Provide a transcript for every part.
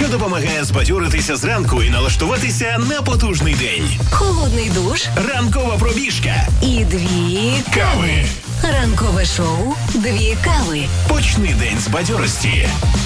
допомагає збадьоритися зранку і налаштуватися на потужний день. Холодний душ, Ранкова пробіжка і 2 кави. Ранкове шоу «2 кави». Почни день з бадьорості.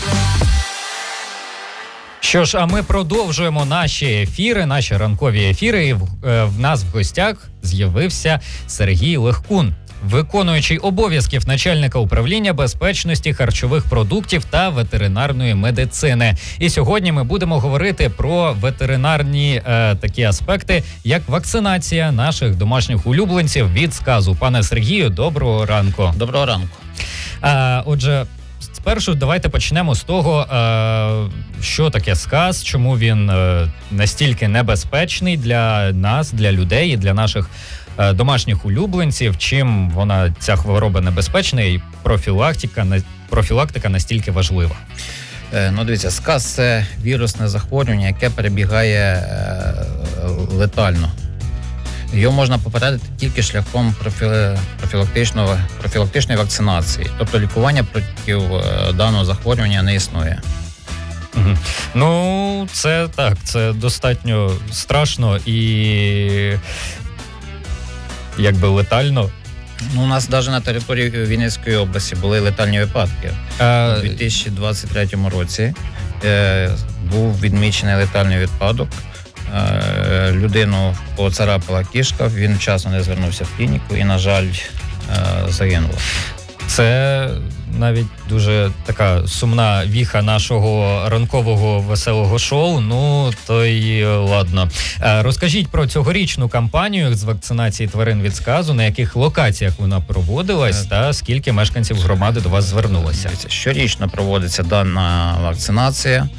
Що ж, а ми продовжуємо наші ефіри, наші ранкові ефіри. І в нас в гостях з'явився Сергій Легкун, виконуючий обов'язків начальника управління безпечності харчових продуктів та ветеринарної медицини. І сьогодні ми будемо говорити про ветеринарні такі аспекти, як вакцинація наших домашніх улюбленців від сказу. Пане Сергію, доброго ранку. Доброго ранку. Отже, спершу давайте почнемо з того, що таке сказ, чому він настільки небезпечний для нас, для людей і для наших домашніх улюбленців, чим ця хвороба небезпечна і профілактика настільки важлива. Дивіться, сказ – це вірусне захворювання, яке перебігає летально. Його можна попередити тільки шляхом профілактичної вакцинації. Тобто лікування проти даного захворювання не існує. Угу. Ну, це так, це достатньо страшно і якби летально. У нас навіть на території Вінницької області були летальні випадки. У 2023 році був відмічений летальний випадок. Людину поцарапала кішка, він вчасно не звернувся в клініку і, на жаль, загинув. Це навіть дуже така сумна віха нашого ранкового веселого шоу. Ну, то й ладно. Розкажіть про цьогорічну кампанію з вакцинації тварин від сказу, на яких локаціях вона проводилась та скільки мешканців громади до вас звернулося. Щорічно проводиться дана вакцинація.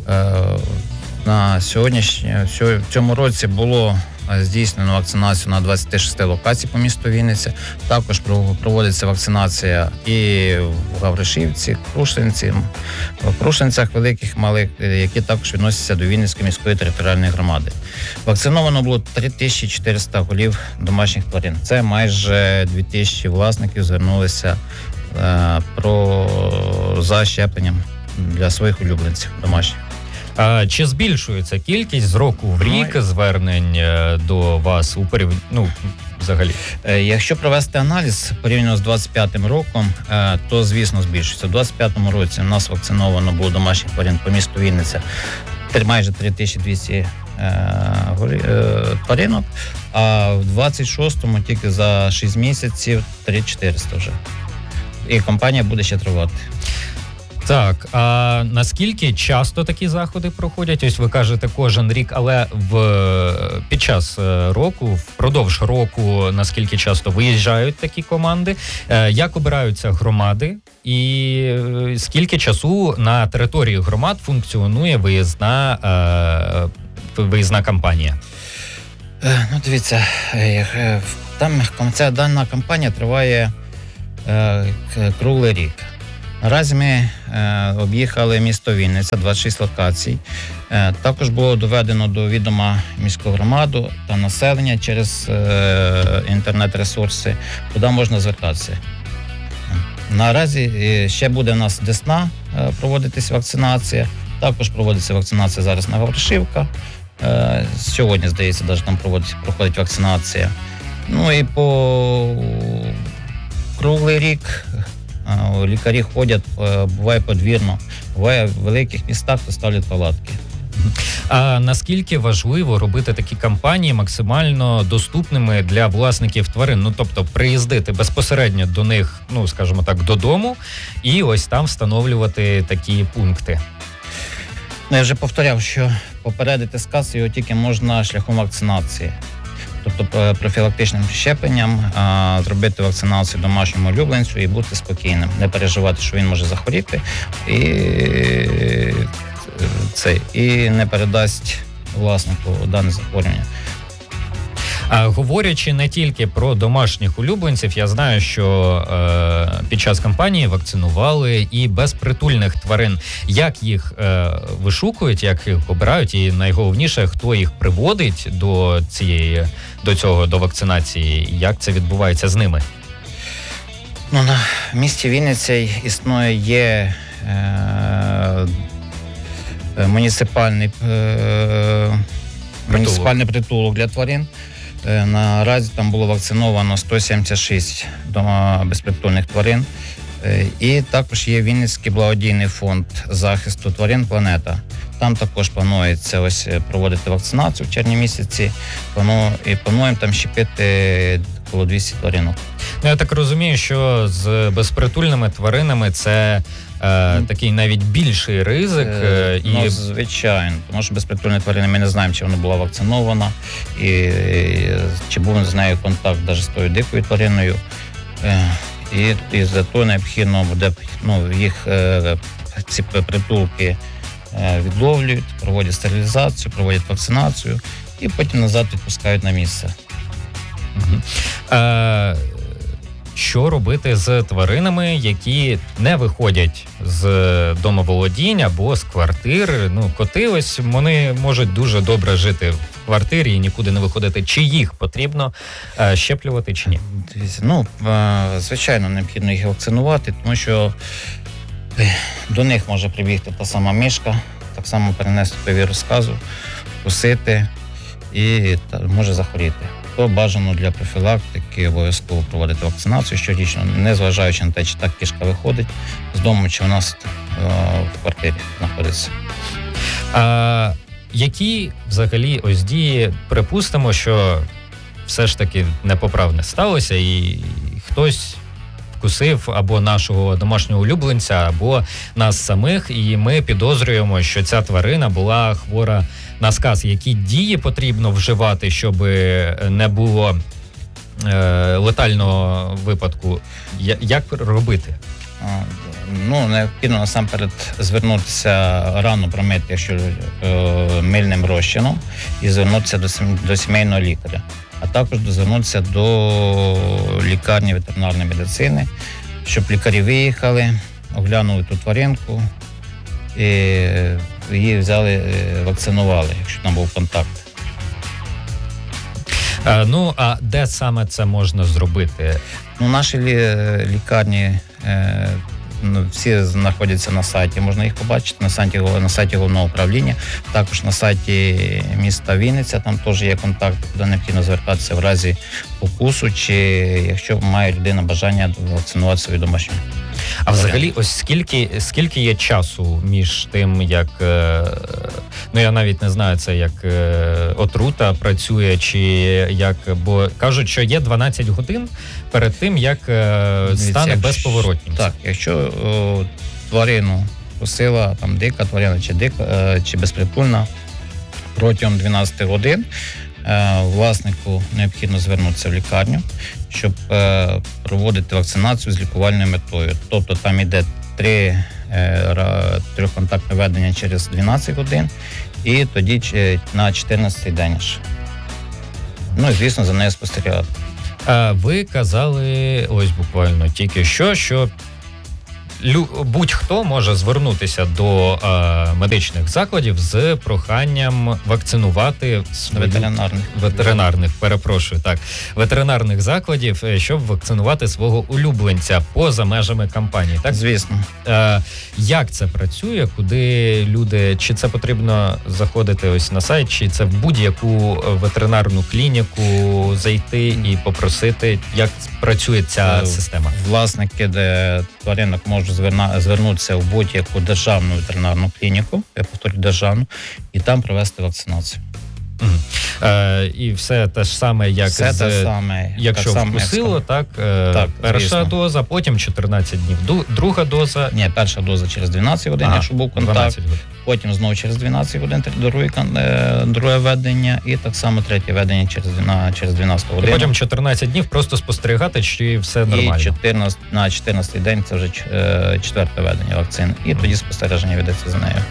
В цьому році було здійснено вакцинацію на 26 локацій по місту Вінниця. Також проводиться вакцинація і в Гавришівці, Крушинцях великих, малих, які також відносяться до Вінницької міської територіальної громади. Вакциновано було 3400 голів домашніх тварин. Це майже 2000 власників звернулися за щепленням для своїх улюбленців домашніх. А чи збільшується кількість з року в рік звернень до вас взагалі? Якщо провести аналіз порівняно з 25-м роком, то, звісно, збільшується. У 25-му році у нас вакциновано було домашніх тварин по місту Вінниця майже 3200 тваринок, а в 26-му тільки за 6 місяців 3400 вже. І кампанія буде ще тривати. Так, а наскільки часто такі заходи проходять? Ось ви кажете кожен рік, але під час року, впродовж року, наскільки часто виїжджають такі команди? Як обираються громади? І скільки часу на території громад функціонує виїзна кампанія? Дивіться, ця дана кампанія триває круглий рік. Наразі ми об'їхали місто Вінниця, 26 локацій. Також було доведено до відома міську громаду та населення через інтернет-ресурси, куди можна звертатися. Наразі ще буде у нас Десна проводитись вакцинація. Також проводиться вакцинація зараз на Гавришівка. Сьогодні, здається, навіть там проходить вакцинація. Ну і по круглий рік лікарі ходять, буває подвірно, буває в великих містах, то ставлять палатки. А наскільки важливо робити такі кампанії максимально доступними для власників тварин? Тобто приїздити безпосередньо до них, скажімо так, додому і ось там встановлювати такі пункти? Я вже повторяв, що попередити сказ його тільки можна шляхом вакцинації. Тобто профілактичним щепленням зробити вакцинацію домашньому улюбленцю і бути спокійним, не переживати, що він може захворіти і не передасть власнику дане захворювання. Говорячи не тільки про домашніх улюбленців, я знаю, що під час кампанії вакцинували і безпритульних тварин. Як їх вишукують, як їх обирають, і найголовніше, хто їх приводить до вакцинації, як це відбувається з ними? На місті Вінниця є муніципальний притулок для тварин. Наразі там було вакциновано 176 безпритульних тварин. І також є Вінницький благодійний фонд захисту тварин «Планета». Там також планується ось проводити вакцинацію в червні місяці. І плануємо там щепити коло 200 тваринок. Я так розумію, що з безпритульними тваринами це такий навіть більший ризик. Звичайно, тому що безпритульні тварини ми не знаємо, чи вона була вакцинована, і чи був з нею контакт навіть з тою дикою твариною. І за то необхідно буде їх ці притулки відловлюють, проводять стерилізацію, проводять вакцинацію і потім назад відпускають на місце. Що робити з тваринами, які не виходять з домоволодінь або з квартир? Коти ось вони можуть дуже добре жити в квартирі і нікуди не виходити. Чи їх потрібно щеплювати, чи ні? Звичайно, необхідно їх вакцинувати, тому що до них може прибігти та сама мишка, так само перенести вірус сказу, вкусити і може захворіти. То бажано для профілактики обов'язково проводити вакцинацію щорічно, незважаючи на те, чи так кішка виходить з дому, чи у нас в квартирі знаходиться. Які взагалі ось дії, припустимо, що все ж таки непоправне сталося і хтось вкусив або нашого домашнього улюбленця, або нас самих, і ми підозрюємо, що ця тварина була хвора на сказ. Які дії потрібно вживати, щоб не було летального випадку? Як робити? Необхідно насамперед звернутися рано промити, якщо мильним розчином, і звернутися до сімейного лікаря. А також звернутися до лікарні ветеринарної медицини, щоб лікарі виїхали, оглянули ту тваринку і її взяли, вакцинували, якщо там був контакт. А де саме це можна зробити? Наші лікарні всі знаходяться на сайті, можна їх побачити, на сайті головного управління, також на сайті міста Вінниця, там теж є контакт, куди необхідно звертатися в разі укусу, чи якщо має людина бажання вакцинувати свою домашню. А взагалі, ось скільки є часу між тим, як, я навіть не знаю, це як отрута працює, чи як, бо кажуть, що є 12 годин перед тим, як стане безповоротнім. Так, якщо тварину кусила там дика тварина, чи безпритульна, протягом 12 годин власнику необхідно звернутися в лікарню, щоб проводити вакцинацію з лікувальною метою. Тобто там йде 3 трьохконтактне введення через 12 годин і тоді на 14-й день. І, звісно, за нею спостерігати. Ви казали ось буквально тільки що будь-хто може звернутися до медичних закладів з проханням вакцинувати ветеринарних закладів, щоб вакцинувати свого улюбленця поза межами кампанії. Так, звісно. Як це працює? Куди люди? Чи це потрібно заходити ось на сайт, чи це в будь-яку ветеринарну клініку зайти і попросити? Як працює ця система? Власники тваринок можуть звернутися в будь-яку державну ветеринарну клініку, я повторюю, державну, і там провести вакцинацію. І все те ж саме, як все те саме, якщо так вкусило, так, перша звісно. доза, потім 14 днів. Друга доза. Ні, перша доза через 12 годин, якщо був контакт. Потім знову через 12 годин друге введення, і так само третє введення через 12 годин. І потім 14 днів просто спостерігати, чи все нормально. І на 14-й день це вже четверте введення вакцин, і тоді спостереження ведеться за нею.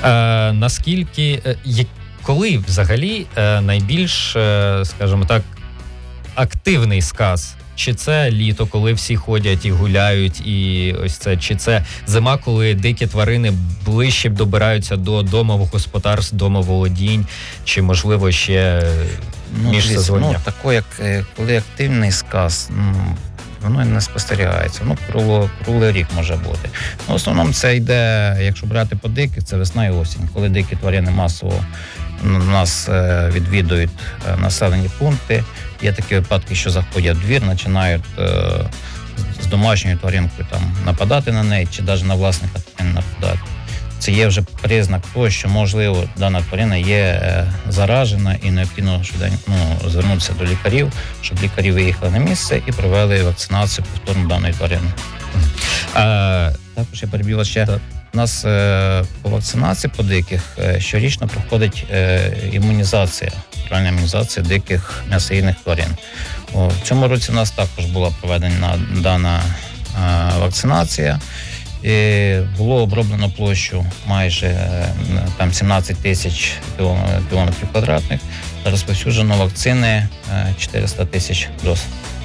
Коли взагалі найбільш, скажімо так, активний сказ? Чи це літо, коли всі ходять і гуляють, і ось це, чи це зима, коли дикі тварини ближче добираються до домогосподарств, домоволодінь, чи можливо ще міжсезоння? Коли активний сказ, воно не спостерігається. Воно круглий рік може бути. В основному це йде, якщо брати по диких, це весна і осінь, коли дикі тварини масово нас відвідують населені пункти. Є такі випадки, що заходять в двір, починають з домашньою тваринкою нападати на неї, чи навіть на власника нападати. Це є вже признак того, що, можливо, дана тварина є заражена і необхідно звернутися до лікарів, щоб лікарі виїхали на місце і провели вакцинацію повторно даної тварини. Також я перебив вас ще. У нас по вакцинації по диких щорічно проходить імунізація, правильна імунізація диких м'ясоїдних тварин. В цьому році у нас також була проведена дана вакцинація. І було оброблено площу майже 17 тисяч кілометрів квадратних, та розповсюджено вакцини 400 тисяч доз.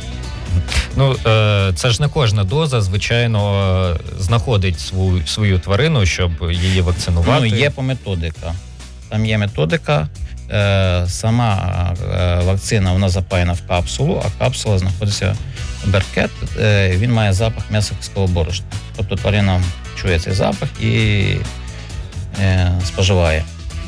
Це ж не кожна доза, звичайно, знаходить свою тварину, щоб її вакцинувати. Є методика. Там є методика. Сама вакцина, вона запаяна в капсулу, а капсула знаходиться беркет, він має запах м'ясо-кісткового борошна. Тобто тварина чує цей запах і споживає.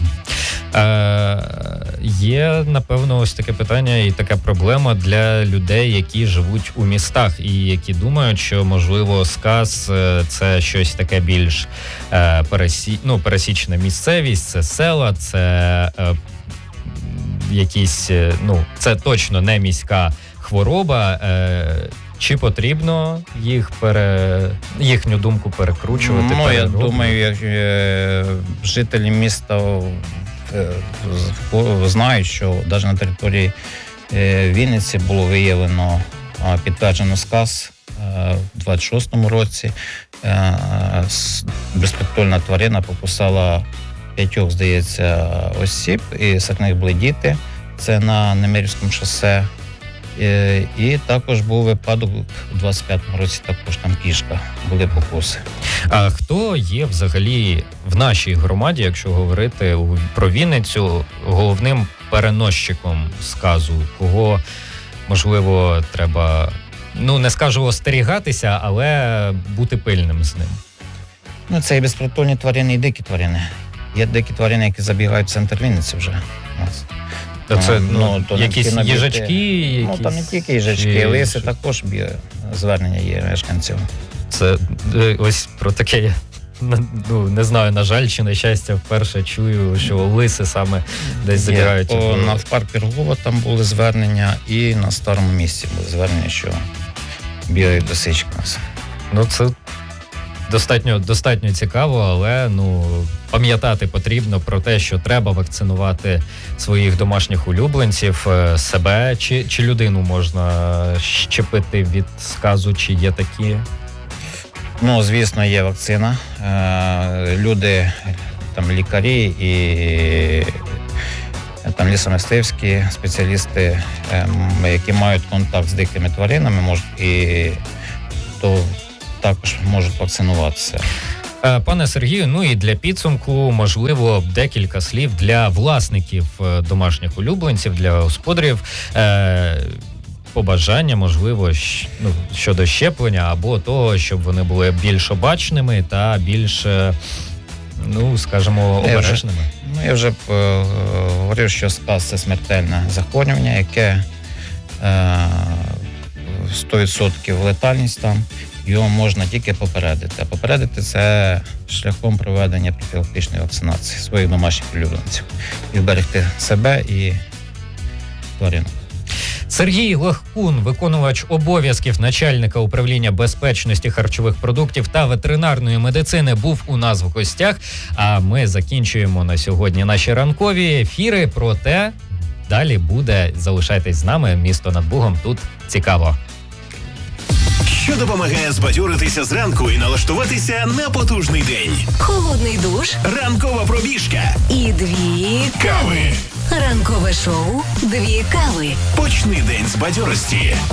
Є, напевно, ось таке питання і така проблема для людей, які живуть у містах і які думають, що, можливо, сказ – це щось таке більш пересічна місцевість, це села, це якісь, це точно не міська хвороба. Чи потрібно їхню думку перекручувати? Я думаю, як жителі міста знають, що навіть на території Вінниці було виявлено, підтверджено сказ в 26-му році. Безпритульна тварина покусала 5, здається, осіб, і серед них були діти. Це на Немирівському шосе. І також був випадок у 25-му році, також там кішка, були покуси. А хто є взагалі в нашій громаді, якщо говорити про Вінницю, головним переносчиком сказу? Кого, можливо, треба, не скажу остерігатися, але бути пильним з ним? Це і безпритульні тварини, і дикі тварини. Є дикі тварини, які забігають в центр Вінниці вже у нас. Це якісь їжачки? Там не тільки їжачки, лиси також звернення є мешканців. Це ось про таке я не знаю, на жаль, чи на щастя, вперше чую, що лиси саме десь забігають. В парк Пірогова там були звернення, і на старому місці були звернення, що бігають лисички у нас. Це достатньо цікаво, але пам'ятати потрібно про те, що треба вакцинувати своїх домашніх улюбленців, себе, чи людину можна щепити від сказу, чи є такі? Звісно, є вакцина. Люди, лікарі і лісомисливські спеціалісти, які мають контакт з дикими тваринами, то також можуть вакцинуватися. Пане Сергію, і для підсумку, можливо, декілька слів для власників домашніх улюбленців, для господарів, побажання, можливо, щодо щеплення або того, щоб вони були більш обачними та більш, скажімо, обережними. Я вже говорив, що сказ – це смертельне захворювання, яке 100% летальність там. Його можна тільки попередити. А попередити – це шляхом проведення профілактичної вакцинації своїх домашніх улюбленців. І вберегти себе і тварину. Сергій Легкун, виконувач обов'язків начальника управління безпечності харчових продуктів та ветеринарної медицини, був у нас в гостях. А ми закінчуємо на сьогодні наші ранкові ефіри. Проте далі буде. Залишайтесь з нами. Місто над Бугом. Тут цікаво. Що допомагає збадьоритися зранку і налаштуватися на потужний день. Холодний душ, Ранкова пробіжка і 2 кави. Ранкове шоу «2 кави». Почни день з бадьорості.